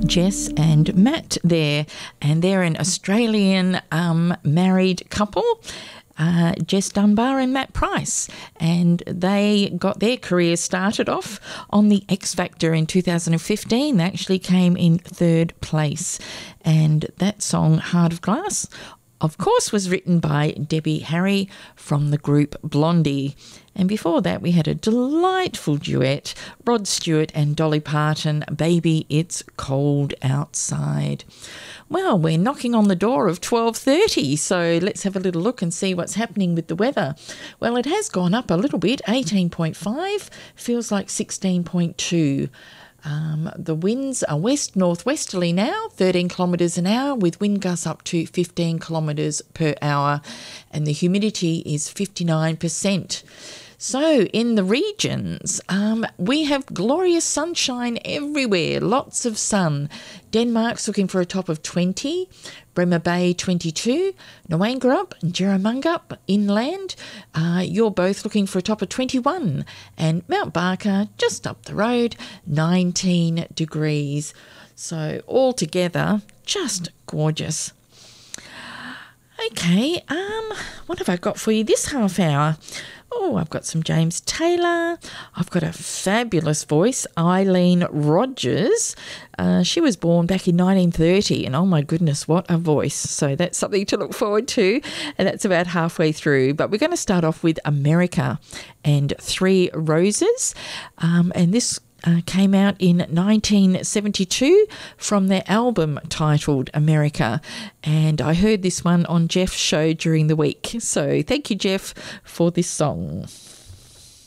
Jess and Matt there, and they're an Australian married couple, Jess Dunbar and Matt Price, and they got their career started off on the X Factor in 2015. They actually came in third place, and that song, Heart of Glass, of course, was written by Debbie Harry from the group Blondie. And before that, we had a delightful duet, Rod Stewart and Dolly Parton, Baby, It's Cold Outside. Well, we're knocking on the door of 12:30, so let's have a little look and see what's happening with the weather. Well, it has gone up a little bit, 18.5, feels like 16.2. The winds are west-northwesterly now, 13 kilometres an hour, with wind gusts up to 15 kilometres per hour, and the humidity is 59%. So in the regions, we have glorious sunshine everywhere, lots of sun. Denmark's looking for a top of 20, Bremer Bay 22, Noangrup and Jerramungup inland, you're both looking for a top of 21, and Mount Barker just up the road, 19 degrees. So altogether, just gorgeous. Okay, what have I got for you this half hour? Oh, I've got some James Taylor. I've got a fabulous voice, Eileen Rogers. She was born back in 1930, and oh my goodness, what a voice. So that's something to look forward to, and that's about halfway through. But we're going to start off with America and Three Roses, and this came out in 1972 from their album titled America, and I heard this one on Jeff's show during the week. So thank you, Jeff, for this song.